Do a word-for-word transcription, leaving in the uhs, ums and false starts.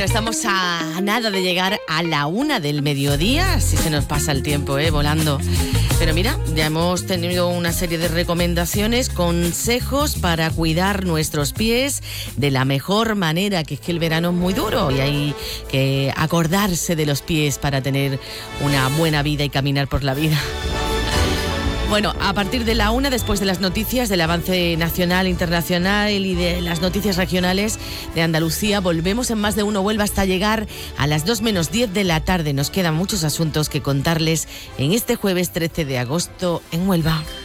Bueno, estamos a nada de llegar a la una del mediodía, así se nos pasa el tiempo, ¿eh? Volando. Pero mira, ya hemos tenido una serie de recomendaciones, consejos para cuidar nuestros pies de la mejor manera, que es que el verano es muy duro y hay que acordarse de los pies para tener una buena vida y caminar por la vida. Bueno, a partir de la una, después de las noticias del avance nacional, internacional y de las noticias regionales de Andalucía, volvemos en Más de Uno Huelva hasta llegar a las dos menos diez de la tarde. Nos quedan muchos asuntos que contarles en este jueves trece de agosto en Huelva.